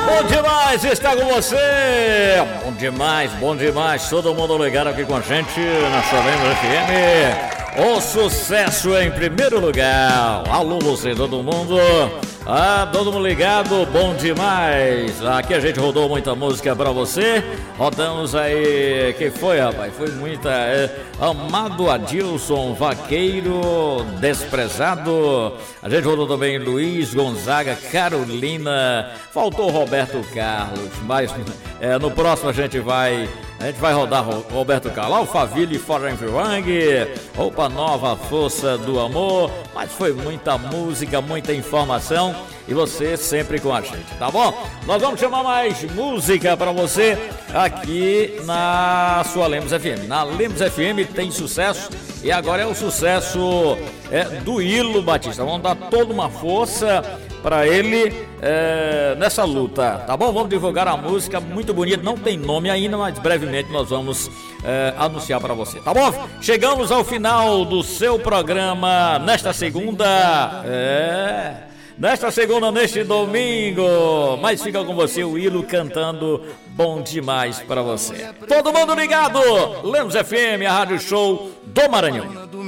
Bom demais estar com você. Bom demais. Todo mundo ligado aqui com a gente na sua Lemos FM. O sucesso em primeiro lugar. Alô, você, todo mundo. Todo mundo ligado, bom demais. Aqui a gente rodou muita música pra você. Rodamos aí, que foi, rapaz? Foi muita. Amado Adilson, Vaqueiro, Desprezado. A gente rodou também Luiz Gonzaga, Carolina. Faltou Roberto Carlos, mas no próximo a gente vai rodar Roberto Carlos, Alphaville, Foreign Wang, Roupa Nova, Força do Amor. Mas foi muita música, muita informação e você sempre com a gente, tá bom? Nós vamos chamar mais música pra você aqui na sua Lemos FM. Na Lemos FM tem sucesso e agora é o sucesso do Ilo Batista. Vamos dar toda uma força pra ele nessa luta, tá bom? Vamos divulgar a música, muito bonita, não tem nome ainda, mas brevemente nós vamos anunciar pra você, tá bom? Chegamos ao final do seu programa nesta segunda, neste domingo, mas fica com você o Ilo cantando bom demais pra você. Todo mundo ligado, Lemos FM, a rádio show do Maranhão.